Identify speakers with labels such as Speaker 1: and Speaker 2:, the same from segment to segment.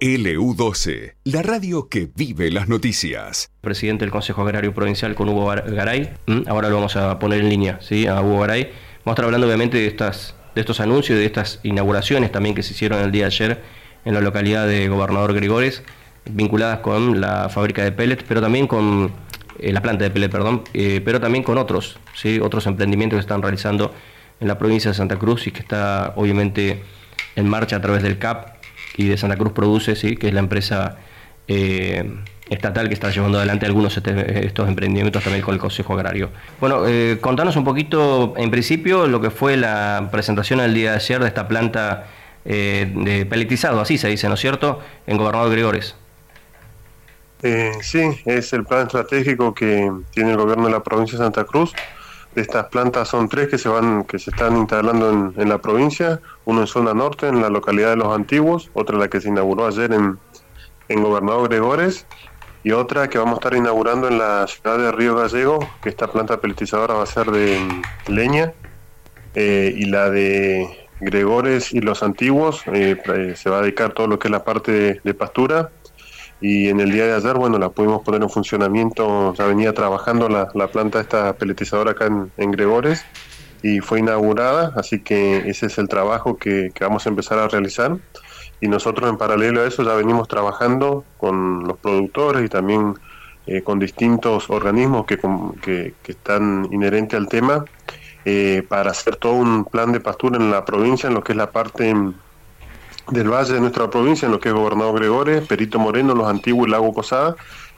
Speaker 1: LU12, la radio que vive las noticias.
Speaker 2: Presidente del Consejo Agrario Provincial con Hugo Garay. Ahora lo vamos a poner en línea, ¿sí? A Hugo Garay. Vamos a estar hablando obviamente de estos anuncios, de estas inauguraciones también que se hicieron el día de ayer en la localidad de Gobernador Gregores, vinculadas con la fábrica de pellets, pero también con la planta de pellets, pero también con otros, ¿sí? Otros emprendimientos que están realizando en la provincia de Santa Cruz y que está obviamente en marcha a través del CAP y de Santa Cruz Produce, ¿sí? Que es la empresa estatal que está llevando adelante algunos estos emprendimientos también con el Consejo Agrario. Bueno, contanos un poquito, en principio, lo que fue la presentación el día de ayer de esta planta de pelletizado, así se dice, ¿no es cierto?, en Gobernador Gregores.
Speaker 3: Sí, es el plan estratégico que tiene el gobierno de la provincia de Santa Cruz. De estas plantas son 3 que se están instalando en la provincia, uno en zona norte, en la localidad de Los Antiguos, otra la que se inauguró ayer en Gobernador Gregores, y otra que vamos a estar inaugurando en la ciudad de Río Gallego, que esta planta pelletizadora va a ser de leña, y la de Gregores y Los Antiguos se va a dedicar todo lo que es la parte de pastura. Y en el día de ayer, bueno, la pudimos poner en funcionamiento, ya venía trabajando la planta esta pelletizadora acá en Gregores y fue inaugurada, así que ese es el trabajo que vamos a empezar a realizar. Y nosotros en paralelo a eso ya venimos trabajando con los productores y también con distintos organismos que están inherentes al tema para hacer todo un plan de pastura en la provincia, en lo que es la parte del valle de nuestra provincia, en lo que es Gobernador Gregores, Perito Moreno, Los Antiguos y Lago Posada,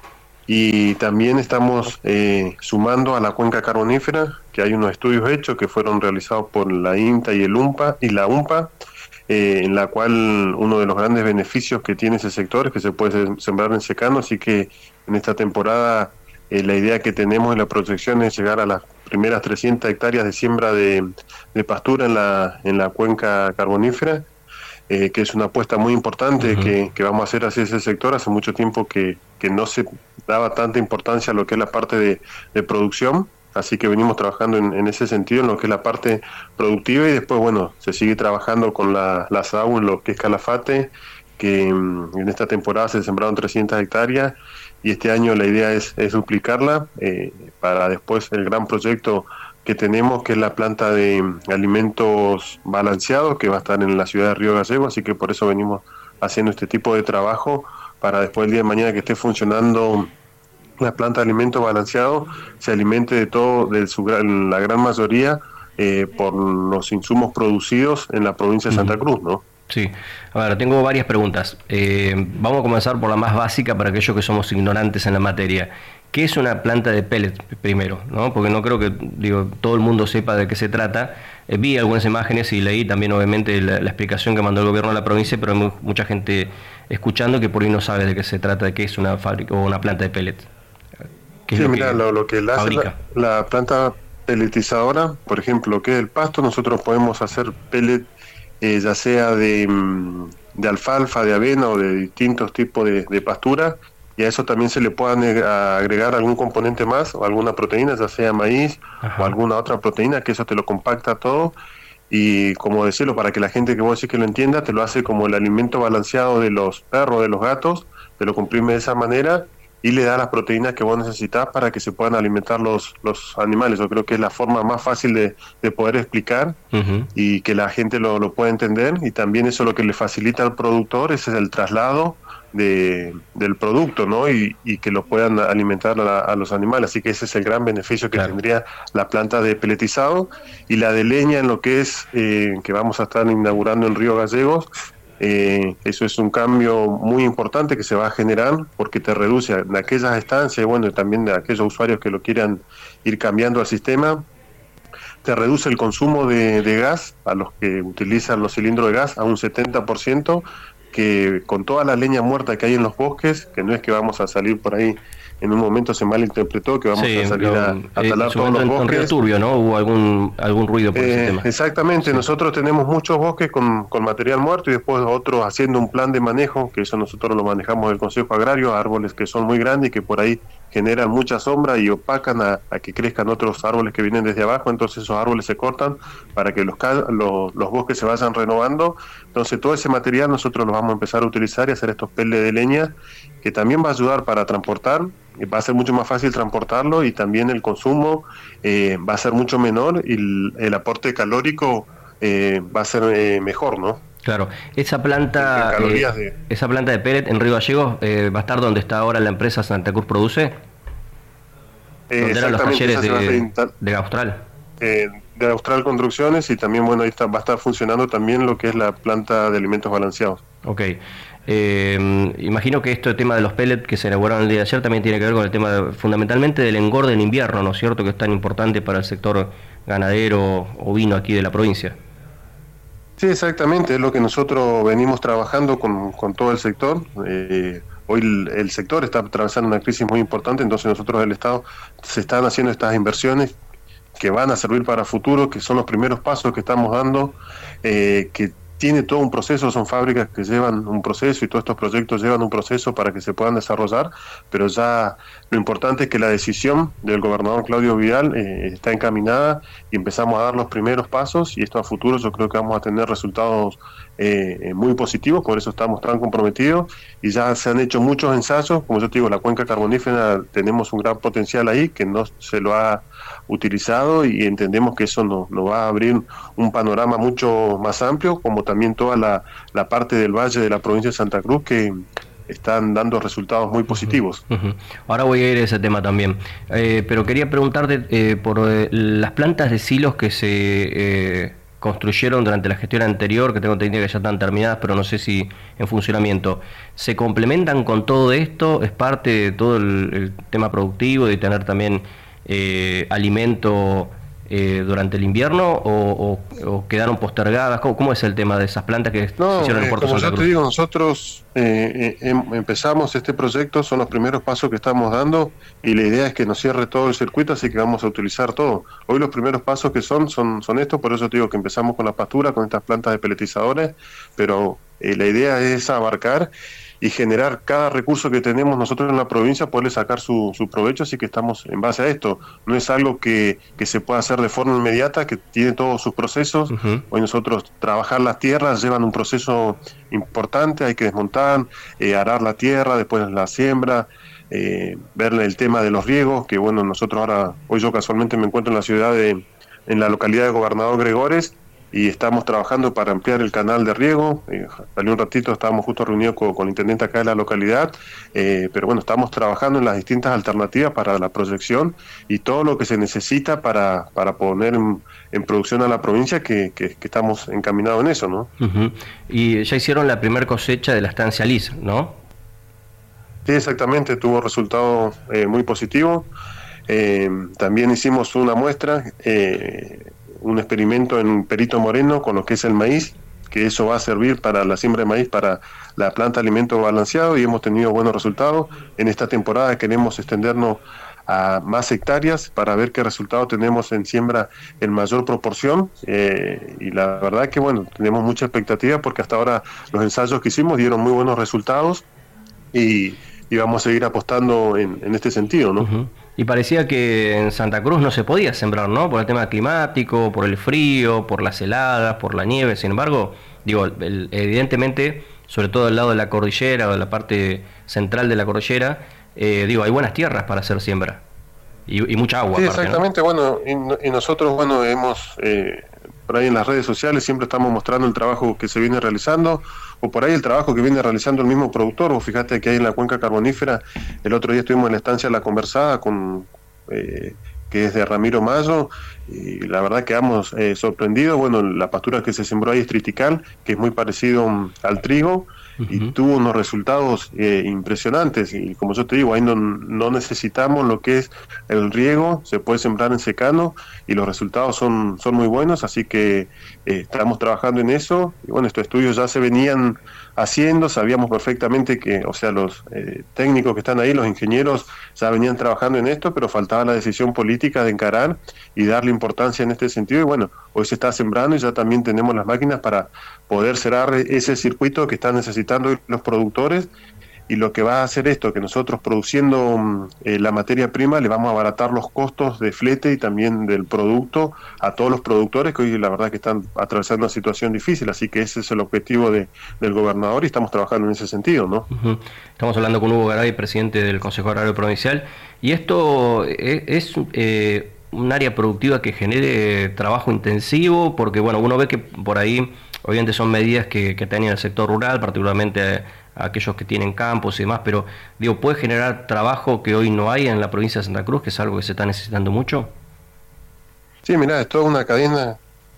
Speaker 3: y también estamos sumando a la cuenca carbonífera, que hay unos estudios hechos que fueron realizados por la INTA y la UMPA, en la cual uno de los grandes beneficios que tiene ese sector es que se puede sembrar en secano, así que en esta temporada la idea que tenemos en la proyección es llegar a las primeras 300 hectáreas de siembra de pastura en la cuenca carbonífera, que es una apuesta muy importante que vamos a hacer hacia ese sector. Hace mucho tiempo que no se daba tanta importancia a lo que es la parte de producción, así que venimos trabajando en ese sentido, en lo que es la parte productiva, y después, bueno, se sigue trabajando con la SAU en lo que es Calafate, que en esta temporada se sembraron 300 hectáreas, y este año la idea es duplicarla, para después el gran proyecto que tenemos, que es la planta de alimentos balanceados, que va a estar en la ciudad de Río Gallego, así que por eso venimos haciendo este tipo de trabajo, para después el día de mañana que esté funcionando la planta de alimentos balanceados, se alimente de todo, la gran mayoría, por los insumos producidos en la provincia de Santa Cruz, ¿no?
Speaker 2: Sí, a ver, tengo varias preguntas. Vamos a comenzar por la más básica para aquellos que somos ignorantes en la materia. ¿Qué es una planta de pellets primero? ¿No? Porque no creo que todo el mundo sepa de qué se trata. Vi algunas imágenes y leí también obviamente la explicación que mandó el gobierno de la provincia, pero hay mucha gente escuchando que por ahí no sabe de qué se trata, de qué es una fábrica o una planta de pellets.
Speaker 3: Sí, mira, lo que hace la planta pelletizadora, por ejemplo, lo que es el pasto, nosotros podemos hacer pellet, ya sea de alfalfa, de avena o de distintos tipos de pastura, y a eso también se le puede agregar algún componente más o alguna proteína, ya sea maíz o alguna otra proteína, que eso te lo compacta todo, y como decirlo, para que la gente que vos decís que lo entienda, te lo hace como el alimento balanceado de los perros, de los gatos, te lo comprime de esa manera y le da las proteínas que vos necesitas para que se puedan alimentar los animales. Yo creo que es la forma más fácil de poder explicar y que la gente lo pueda entender, y también eso lo que le facilita al productor es el traslado del producto, ¿no? Y que lo puedan alimentar a los animales. Así que ese es el gran beneficio que tendría la planta de pelletizado. Y la de leña, en lo que es que vamos a estar inaugurando en Río Gallegos, eso es un cambio muy importante que se va a generar, porque te reduce en aquellas estancias, bueno, y también de aquellos usuarios que lo quieran ir cambiando al sistema, te reduce el consumo de gas a los que utilizan los cilindros de gas a un 70%, que con toda la leña muerta que hay en los bosques, que no es que vamos a salir por ahí, en un momento se malinterpretó que vamos a salir a talar todos los bosques. En Río
Speaker 2: Turbio, ¿no? Hubo algún ruido por ese tema.
Speaker 3: Exactamente, sí. Nosotros tenemos muchos bosques con material muerto, y después otros haciendo un plan de manejo, que eso nosotros lo manejamos del Consejo Agrario, árboles que son muy grandes y que por ahí generan mucha sombra y opacan a que crezcan otros árboles que vienen desde abajo, entonces esos árboles se cortan para que los bosques se vayan renovando. Entonces todo ese material nosotros lo vamos a empezar a utilizar y hacer estos pellets de leña, que también va a ayudar para transportar, va a ser mucho más fácil transportarlo y también el consumo va a ser mucho menor y el aporte calórico va a ser mejor, ¿no?
Speaker 2: Claro, esa planta de pellet en Río Gallegos va a estar donde está ahora la empresa Santa Cruz Produce, donde eran los talleres de Austral.
Speaker 3: De Austral Construcciones, y también bueno, ahí va a estar funcionando también lo que es la planta de alimentos balanceados.
Speaker 2: Ok. Imagino que este tema de los pellets que se elaboraron el día de ayer también tiene que ver con el tema fundamentalmente del engorde en invierno, ¿no es cierto?, que es tan importante para el sector ganadero ovino aquí de la provincia.
Speaker 3: Sí, exactamente, es lo que nosotros venimos trabajando con todo el sector. Hoy el sector está atravesando una crisis muy importante, entonces nosotros del Estado se están haciendo estas inversiones que van a servir para futuro, que son los primeros pasos que estamos dando, que tiene todo un proceso, son fábricas que llevan un proceso y todos estos proyectos llevan un proceso para que se puedan desarrollar, pero ya lo importante es que la decisión del gobernador Claudio Vidal está encaminada y empezamos a dar los primeros pasos, y esto a futuro yo creo que vamos a tener resultados muy positivos, por eso estamos tan comprometidos y ya se han hecho muchos ensayos. Como yo te digo, la cuenca carbonífera tenemos un gran potencial ahí que no se lo ha utilizado, y entendemos que eso nos va a abrir un panorama mucho más amplio, como también toda la parte del valle de la provincia de Santa Cruz, que están dando resultados muy positivos.
Speaker 2: Ahora voy a ir a ese tema también, pero quería preguntarte por las plantas de silos que se construyeron durante la gestión anterior, que tengo entendido que ya están terminadas, pero no sé si en funcionamiento. ¿Se complementan con todo esto? ¿Es parte de todo el tema productivo, de tener también alimento durante el invierno, o quedaron postergadas? ¿Cómo es el tema de esas plantas que se hicieron en Puerto Santa Cruz?
Speaker 3: Como yo te digo, nosotros empezamos este proyecto, son los primeros pasos que estamos dando, y la idea es que nos cierre todo el circuito, así que vamos a utilizar todo. Hoy los primeros pasos que son estos, por eso te digo que empezamos con la pastura, con estas plantas de peletizadores, pero la idea es abarcar y generar cada recurso que tenemos nosotros en la provincia, poderle sacar su provecho, así que estamos en base a esto. No es algo que se pueda hacer de forma inmediata, que tiene todos sus procesos. Hoy nosotros trabajar las tierras llevan un proceso importante, hay que desmontar, arar la tierra, después la siembra, ver el tema de los riegos, que bueno, nosotros hoy yo casualmente me encuentro en la ciudad en la localidad de Gobernador Gregores, y estamos trabajando para ampliar el canal de riego. Salió un ratito, estábamos justo reunidos con el intendente acá de la localidad, pero bueno, estamos trabajando en las distintas alternativas para la proyección y todo lo que se necesita para poner en producción a la provincia, que estamos encaminados en eso, ¿no?
Speaker 2: Y ya hicieron la primera cosecha de la estancia Liz, ¿no?
Speaker 3: Sí, exactamente, tuvo resultados muy positivos. También hicimos una muestra, un experimento en Perito Moreno con lo que es el maíz, que eso va a servir para la siembra de maíz para la planta de alimento balanceado, y hemos tenido buenos resultados. En esta temporada queremos extendernos a más hectáreas para ver qué resultados tenemos en siembra en mayor proporción, y la verdad que bueno, tenemos mucha expectativa porque hasta ahora los ensayos que hicimos dieron muy buenos resultados, y vamos a seguir apostando en este sentido, ¿no?
Speaker 2: Y parecía que en Santa Cruz no se podía sembrar, ¿no? Por el tema climático, por el frío, por las heladas, por la nieve. Sin embargo, digo, evidentemente, sobre todo del lado de la cordillera o de la parte central de la cordillera, hay buenas tierras para hacer siembra y mucha agua.
Speaker 3: Sí,
Speaker 2: aparte,
Speaker 3: exactamente,
Speaker 2: ¿no?
Speaker 3: Bueno, y nosotros, bueno, hemos por ahí en las redes sociales siempre estamos mostrando el trabajo que se viene realizando, o por ahí el trabajo que viene realizando el mismo productor. Vos fíjate que hay en la cuenca carbonífera, el otro día estuvimos en la estancia La Conversada, que es de Ramiro Mayo, y la verdad quedamos sorprendidos. Bueno, la pastura que se sembró ahí es triticale, que es muy parecido al trigo, y tuvo unos resultados impresionantes, y como yo te digo, ahí no necesitamos lo que es el riego, se puede sembrar en secano y los resultados son muy buenos, así que estamos trabajando en eso. Y bueno, estos estudios ya se venían haciendo, sabíamos perfectamente que, o sea, los técnicos que están ahí, los ingenieros, ya venían trabajando en esto, pero faltaba la decisión política de encarar y darle importancia en este sentido. Y bueno, hoy se está sembrando y ya también tenemos las máquinas para poder cerrar ese circuito que están necesitando los productores, y lo que va a hacer esto, que nosotros produciendo la materia prima le vamos a abaratar los costos de flete y también del producto a todos los productores que hoy la verdad que están atravesando una situación difícil, así que ese es el objetivo del gobernador y estamos trabajando en ese sentido, ¿no?
Speaker 2: Estamos hablando con Hugo Garay, presidente del Consejo Agrario Provincial, y esto es un área productiva que genere trabajo intensivo, porque bueno, uno ve que por ahí obviamente son medidas que atañen al sector rural, particularmente a aquellos que tienen campos y demás, pero digo, ¿puede generar trabajo que hoy no hay en la provincia de Santa Cruz, que es algo que se está necesitando mucho?
Speaker 3: Sí, mirá, es toda una cadena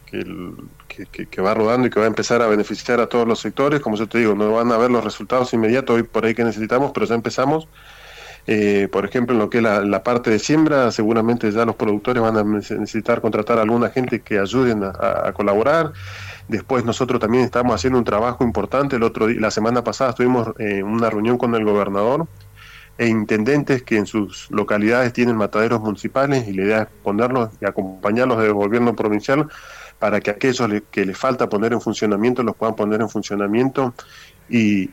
Speaker 3: que va rodando y que va a empezar a beneficiar a todos los sectores. Como yo te digo, no van a ver los resultados inmediatos hoy por ahí que necesitamos, pero ya empezamos. Por ejemplo, en lo que es la parte de siembra, seguramente ya los productores van a necesitar contratar a alguna gente que ayuden a colaborar. Después nosotros también estamos haciendo un trabajo importante. La semana pasada estuvimos en una reunión con el gobernador e intendentes que en sus localidades tienen mataderos municipales, y la idea es ponerlos y acompañarlos del gobierno provincial para que aquellos que les falta poner en funcionamiento los puedan poner en funcionamiento y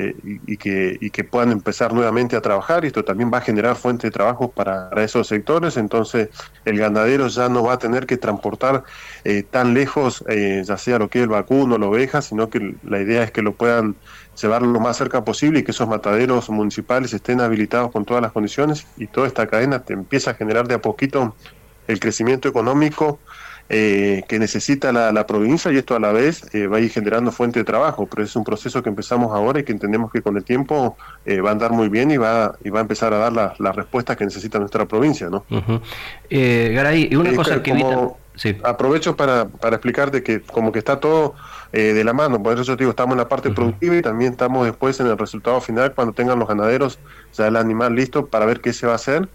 Speaker 3: que puedan empezar nuevamente a trabajar, y esto también va a generar fuente de trabajo para esos sectores. Entonces el ganadero ya no va a tener que transportar tan lejos, ya sea lo que es el vacuno o la oveja, sino que la idea es que lo puedan llevar lo más cerca posible y que esos mataderos municipales estén habilitados con todas las condiciones, y toda esta cadena te empieza a generar de a poquito el crecimiento económico que necesita la provincia, y esto a la vez va a ir generando fuente de trabajo, pero es un proceso que empezamos ahora y que entendemos que con el tiempo va a andar muy bien y va a empezar a dar las respuestas que necesita nuestra provincia, ¿no?
Speaker 2: Garay, y una cosa que
Speaker 3: sí. Aprovecho para explicarte que como que está todo de la mano, por eso yo te digo, estamos en la parte productiva y también estamos después en el resultado final cuando tengan los ganaderos ya el animal listo para ver qué se va a hacer,